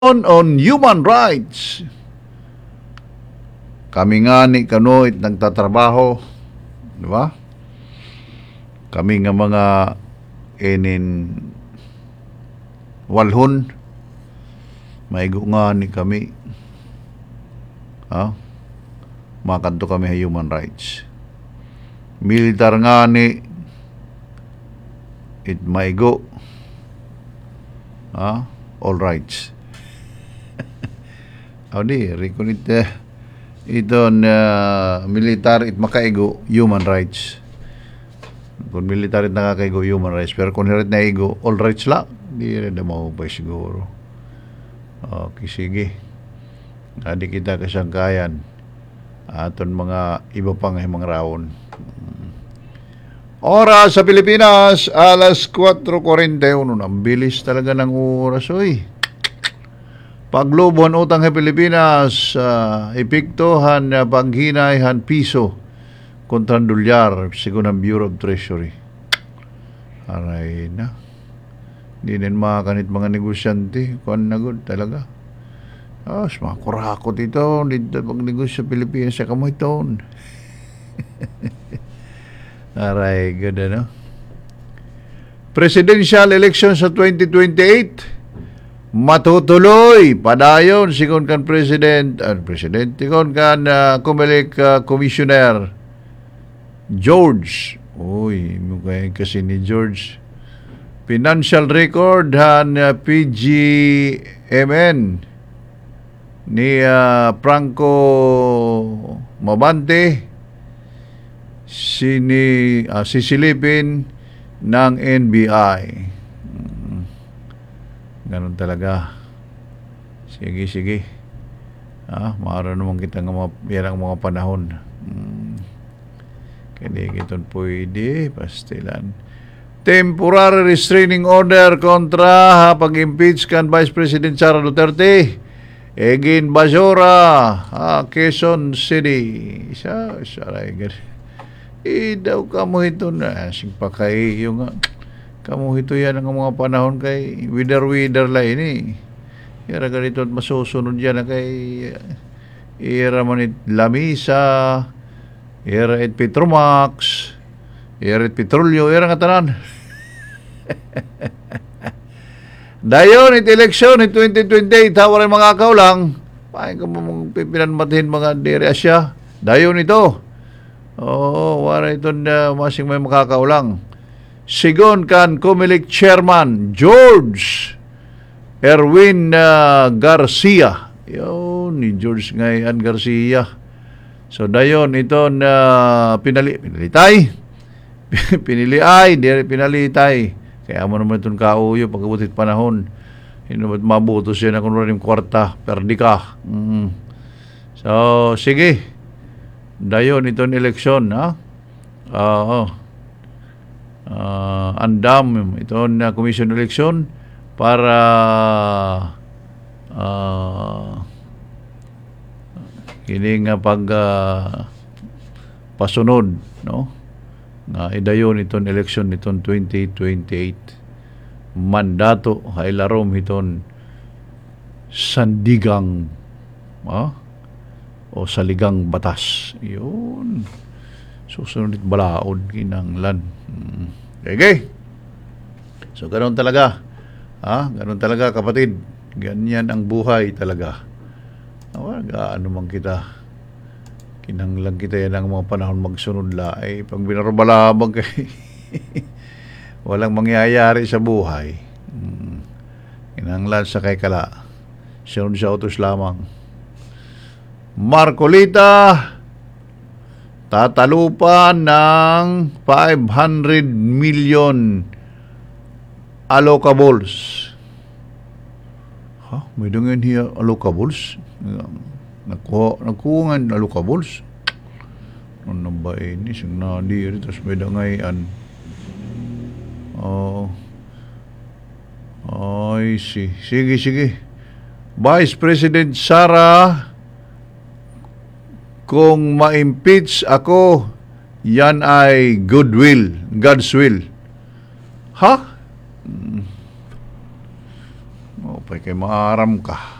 on human rights. Kami nga ni kanoit nagtatrabaho, di ba? Kami nga mga enin walhon, maigo nga ni kami. Makanto kami sa human rights. Militar nga ni it maigo. All rights. Di, rekunit ito militar it makaigo human rights. Kung militar it nakakaigo human rights, pero kung hirit na igo all rights la, di rin na mahupay siguro. Okay, sige. Adi kita kasangkayan aton mga iba pang mga raon. Oras sa Pilipinas, alas 4:41. Ang bilis talaga ng oras, oy. Paglubon utang sa Pilipinas, epektohan paghinay han piso kontra dolyar sigon ang Bureau of Treasury. Aray na. Di din makakanit mga negosyante. Kuan na good talaga. Makurakot ito. Dito pag negosyo sa Pilipinas sa kamoy taon. Aray, good ano. Presidential election sa 2028 matutuloy padayon sigon kan presidente kon kan Comelec commissioner George. Mukha kasi ni George. Financial record han PGMN ni Franco Mabante sisilipin ng NBI. Ganun talaga. Sige. Maaro naman kita ng mga panahon. Kaya giton pwede pastilan. Temporary restraining order kontra pag-impeach kan Vice President Sara Duterte. Egin Bajora, Quezon City. Saray daw kamo ito na sing pakay yung kamo ito yan ang mga panahon kay wither la ini. Kaya ganito at masusunod yan na kay era manit Lamisa, era et Petromax, era et Petrolyo, era nga tanan. Dayon it election in 2028 hawa rin mga kaulang pahay ka mong pinanmatihin mga dire Asya. Dayon ito. Wala ito na masing may makakaulang. Sigon kan Comelec Chairman George Erwin Garcia. Yun, ni George Ngayon Garcia. So, dayon ito na pinalitay. Pinalitay. Kaya mo naman itong kauyo pagkabutit panahon. Hinubat mabuto siya na kung rin kwarta. Perdi ka. So, sige. Dayon itong eleksyon, andam itong commission election para kini nga pag pasunod, no? Nga idayon itong election itong 2028 mandato hailarom itong sandigang o saligang batas. Yun. Susunod balaod kinanglan. Okay. So, ganun talaga. Ganun talaga, kapatid. Ganyan ang buhay talaga. Ano man kita. Kinanglan kita yan ang mga panahon magsunod la. Pag binarubalabag kay walang mangyayari sa buhay. Kinanglan sa kay kala. Sunod sa utos lamang. Marcolita tatalupa ng 500 million allocables. May dungin hiya allocables? Nakuha nga allocables? Ano ba ini? Sing nadiri, tapos may dangayan. Sige. Vice President Sara, kung ma-impeach ako, yan ay goodwill, God's will. Pay kay maaram ka.